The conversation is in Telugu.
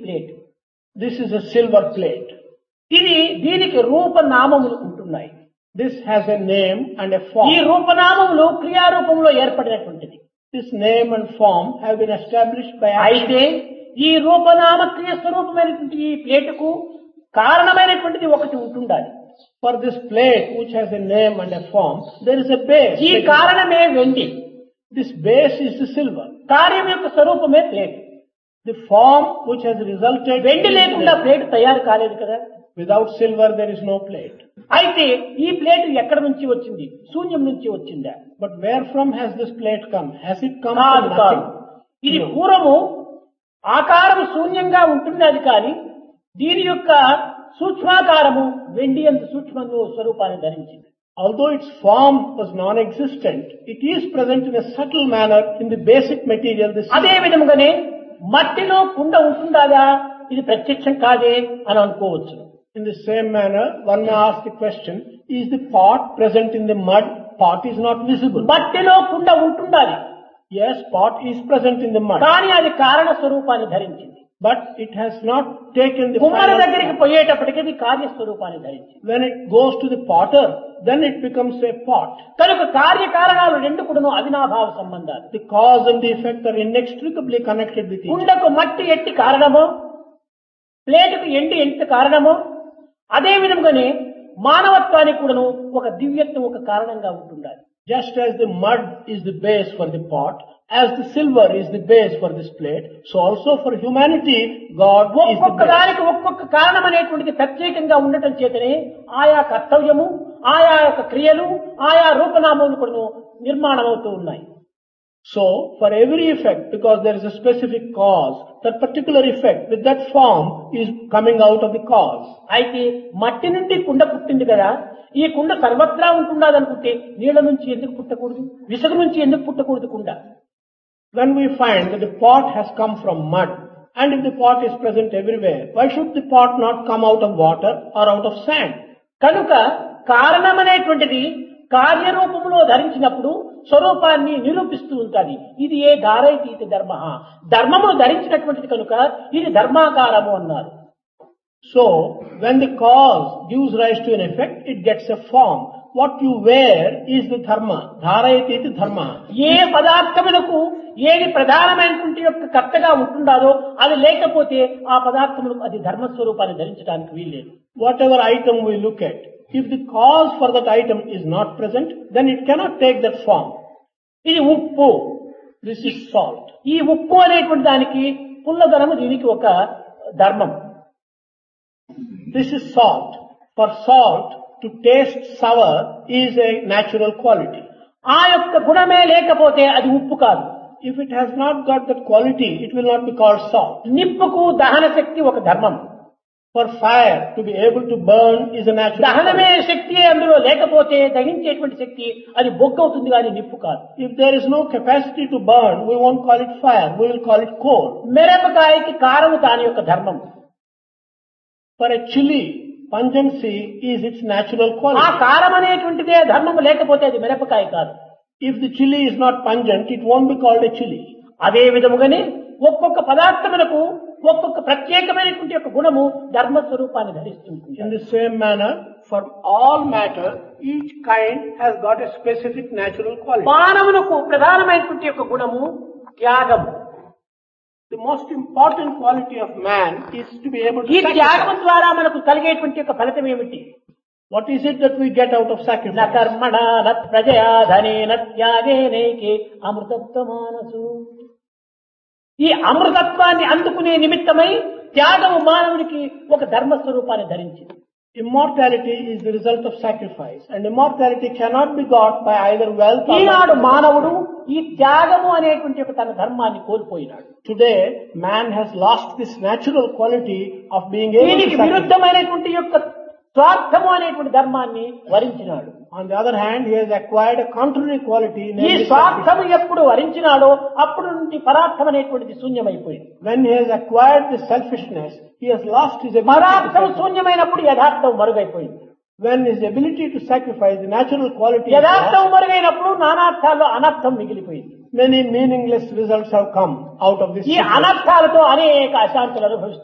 Plate. This is a silver plate. దీనికి రూపనామములు ఉంటున్నాయి. This has a name and a ఈ form. రూపనామములు క్రియారూపంలో ఏర్పడినటువంటిది. This name and form have been established by అయితే action. ఈ రూపనామ క్రియ స్వరూపమైనటువంటి ఈ ప్లేటుకు కారణమైనటువంటిది ఒకటి ఉంటుండాలి. For this plate, which has a name and a form, there is a base. ఈ కారణమే వెండి. This base is the silver. కార్యం యొక్క స్వరూపమే plate. The form which has resulted వెండి is లేకుండా plate. ప్లేట్ తయారు కాలేదు కదా. Without silver, there is no plate. అయితే ఈ ప్లేట్ ఎక్కడి నుంచి వచ్చింది? శూన్యం నుంచి వచ్చిందా? But where from has this plate come? Has it come కాదు from కాదు. nothing? ఇది No. పూర్వము ఆకారము శూన్యంగా ఉంటున్నది కానీ దీని యొక్క సూక్ష్మాకారము వెండి అంత సూక్ష్మ స్వరూపాన్ని ధరించింది. Although its form was non-existent, it is present in a subtle manner in the basic material. This అదే విధముగానే మట్టిలో కుండ ఉంటుందా? ఇది ప్రత్యక్షం కాదే అని అనుకోవచ్చు. In the same manner, one may ask the question, is the pot present in the mud? Pot is not visible. మట్టిలో కుండ ఉంటుండాలి Yes, pot is present in the mud. కానీ అది కారణ స్వరూపాన్ని ధరించింది. But it has not taken the కుమ్మరి final దగ్గరికి form. పోయేటప్పటికి అది కార్యస్వరూపాన్ని ధరించింది. When it goes to the potter, then it becomes a pot. కనుక కార్యకారణాలు రెండు కూడాను అవినాభావ సంబంధాలు. The cause and the effect are inextricably connected with each other. కుండకు మట్టి ఎట్టి కారణమో ప్లేటుకు ఎండి ఎంత కారణమో అదే విధంగానే మానవత్వానికి కూడాను ఒక దివ్యత్వం ఒక కారణంగా ఉంటుండాలి. Just as the mud is the base for the pot, as the silver is the base for this plate, so also for humanity, God is the ఒక్కొక్క base. దానికి ఒక్కొక్క కారణం అనేటువంటిది ప్రత్యేకంగా ఉండటం చేతనే ఆయా కర్తవ్యము ఆయా యొక్క క్రియలు ఆయా రూపనామములు కూడా నిర్మాణం అవుతూ ఉన్నాయి. So, for every effect, because there is a specific cause, that particular effect with that form is coming out of the cause. అయితే మట్టి నుండి కుండ పుట్టింది కదా, ఈ కుండ సర్వత్రా ఉంటున్నదనుకుంటే నీళ్ల నుంచి ఎందుకు పుట్టకూడదు? విసుగు నుంచి ఎందుకు పుట్టకూడదు కుండ? When we find that the pot has come from mud, and if the pot is present everywhere, why should the pot not come out of water or out of sand? కనుక కారణమనేటువంటిది కార్యరూపంలో ధరించినప్పుడు స్వరూపాన్ని నిరూపిస్తూ ఉంటుంది. ఇది ఏ ధారైతీతి ధర్మ, ధర్మమును ధరించినటువంటిది కనుక ఇది ధర్మాకారము అన్నారు. So, when the cause gives rise to an effect, it gets a form. What you wear is the dharma. Dharayati dharma. ఏ పదార్థములకు ఏది ప్రధానమైనటువంటి యొక్క కర్తగా ఉంటుండాలో అది లేకపోతే ఆ పదార్థములకు అది ధర్మస్వరూపాన్ని ధరించడానికి వీల్లేదు. Whatever item we look at, if the cause for that item is not present, then it cannot take that form. ఇది ఉప్పు. This is salt. ఈ ఉప్పు అనేటువంటి దానికి పుల్లదనము దీనికి ఒక ధర్మం. This is salt. For salt to taste sour is a natural quality. ఆ యొక్క గుణమే లేకపోతే అది ఉప్పు కాదు. If it has not got that quality, it will not be called salt. నిప్పుకు దహన శక్తి ఒక ధర్మం. For fire to be able to burn is a natural దహనమే quality. శక్తి అందులో లేకపోతే దహించేటువంటి శక్తి అది బొగ్గు అవుతుంది కానీ నిప్పు కాదు. If there is no capacity to burn, we won't call it fire, we will call it coal. మిరపకాయకి కారము దాని యొక్క ధర్మం. For a chili, pungency is its natural ఆ quality. కారం అనేటువంటిదే ధర్మము లేకపోతే అది మిరపకాయ కాదు. If the chili is not pungent, it won't be called a chili. అదే విధముగానే ఒక్కొక్క పదార్థములకు ఒక్కొక్క ప్రత్యేకమైనటువంటి యొక్క గుణము ధర్మస్వరూపాన్ని ధరిస్తుంది. In the same manner, for all matter, each kind has got a specific natural quality. మానవులకు ప్రధానమైనటువంటి యొక్క గుణము త్యాగం. The most important quality of man is to be able ఈ to త్యాగం sacrifice. ద్వారా మనకు కలిగేటువంటి యొక్క ఫలితం ఏమిటి? What is it that we get out of న sacrifice? కర్మణ న ప్రజయా ధనేన త్యాగేనైకే అమృతత్వమానసు. ఈ అమృతత్వాన్ని అందుకునే నిమిత్తమై త్యాగము మానవుడికి ఒక ధర్మస్వరూపాన్ని ధరించింది. Immortality is the result of sacrifice, and immortality cannot be got by either wealth or Eenadu wealth. మానవుడు ఈ త్యాగము అనేటువంటి ఒక తన ధర్మాన్ని కోల్పోయినాడు. Today, man has lost this natural quality of being able to దీనికి sacrifice. విరుద్ధమైనటువంటి యొక్క స్వార్థము అనేటువంటి ధర్మాన్ని వరించినాడు. On the other hand, he has acquired a contrary quality, ఈ namely selfishness. స్వార్థము ఎప్పుడు వరించినాడో అప్పుడు నుండి పరార్థం అనేటువంటిది శూన్యమైపోయింది. When he has acquired this selfishness, he has lost his ability to పరార్థం sacrifice. శూన్యమైనప్పుడు యథార్థం మరుగైపోయింది. When his ability to sacrifice the natural quality is యథార్థం lost, మరుగైనప్పుడు నానార్థాల్లో అనర్థం మిగిలిపోయింది. many meaningless results have come out of this ఈ situation. అనర్థాలతో అనేక అశాంతులు అనుభవిస్తున్నారు.